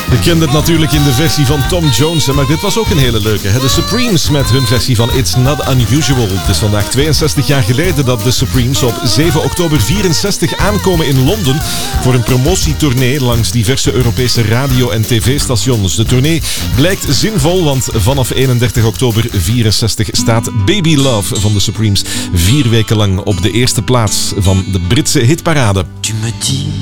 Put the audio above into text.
Je kent het natuurlijk in de versie van Tom Jones, maar dit was ook een hele leuke. De Supremes met hun versie van It's Not Unusual. Het is vandaag 62 jaar geleden dat de Supremes op 7 oktober 64 aankomen in Londen voor een promotietournee langs diverse Europese radio- en tv-stations. De tournee blijkt zinvol, want vanaf 31 oktober 64 staat Baby Love van de Supremes 4 weken lang op de eerste plaats van de Britse hitparade.